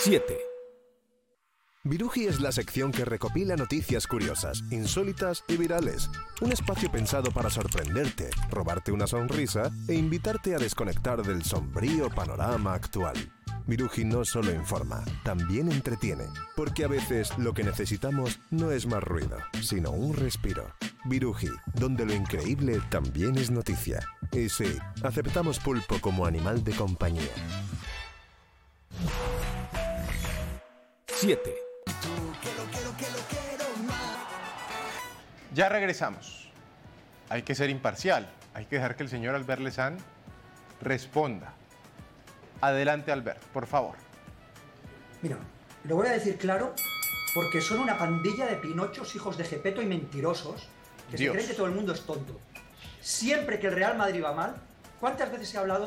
7. Viruji es la sección que recopila noticias curiosas, insólitas y virales. Un espacio pensado para sorprenderte, robarte una sonrisa e invitarte a desconectar del sombrío panorama actual. Viruji no solo informa, también entretiene, porque a veces lo que necesitamos no es más ruido, sino un respiro. Viruji, donde lo increíble también es noticia. Y sí, aceptamos pulpo como animal de compañía. 7. Ya regresamos. Hay que ser imparcial. Hay que dejar que el señor Albert Lezán responda. Adelante, Albert, por favor. Mira, lo voy a decir claro, porque son una pandilla de pinochos, hijos de Gepeto y mentirosos, que se creen que todo el mundo es tonto. Siempre que el Real Madrid va mal, ¿cuántas veces se ha hablado